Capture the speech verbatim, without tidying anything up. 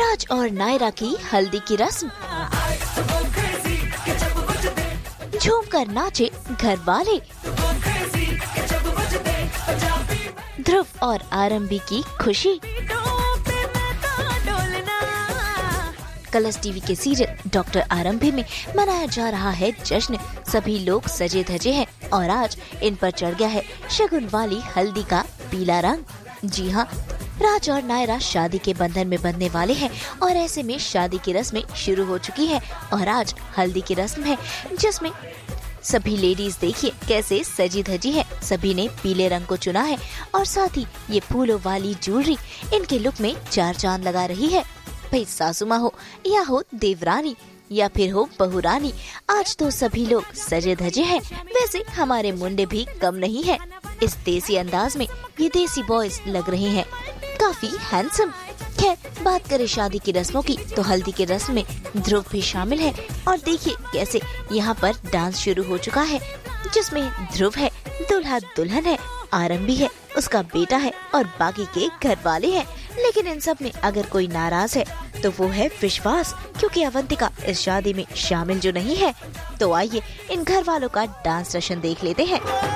राज और नायरा की हल्दी की रस्म, झूमकर नाचे घर वाले। ध्रुव और आरंभी की खुशी। कलर्स टीवी के सीरियल डॉक्टर आरंभी में मनाया जा रहा है जश्न। सभी लोग सजे धजे हैं और आज इन पर चढ़ गया है शगुन वाली हल्दी का पीला रंग। जी हाँ, राज और नायरा शादी के बंधन में बंधने वाले हैं और ऐसे में शादी की रस्में शुरू हो चुकी है और आज हल्दी की रस्म है जिसमें सभी लेडीज देखिए कैसे सजी धजी है। सभी ने पीले रंग को चुना है और साथ ही ये फूलों वाली ज्वेलरी इनके लुक में चार चांद लगा रही है। भाई सासू माँ हो या हो देवरानी या फिर हो बहुरानी, आज तो सभी लोग सजे धजे हैं। वैसे हमारे मुंडे भी कम नहीं है। इस देसी अंदाज में ये देसी बॉयज लग रहे हैं काफी हैंडसम। खैर, बात करें शादी की रस्मों की तो हल्दी की रस्म में ध्रुव भी शामिल है और देखिए कैसे यहाँ पर डांस शुरू हो चुका है जिसमें ध्रुव है, दूल्हा दुल्हन है, आरंभी है, उसका बेटा है और बाकी के घर वाले हैं। लेकिन इन सब में अगर कोई नाराज है तो वो है विश्वास, क्योंकि अवंतिका इस शादी में शामिल जो नहीं है। तो आइए इन घर वालों का डांस सेशन देख लेते हैं।